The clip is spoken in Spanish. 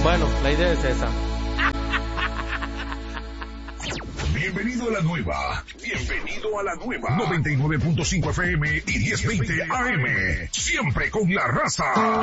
Bueno, la idea es esa. Bienvenido a la nueva. Bienvenido a la nueva. 99.5 FM y 1020 AM. Siempre con la raza.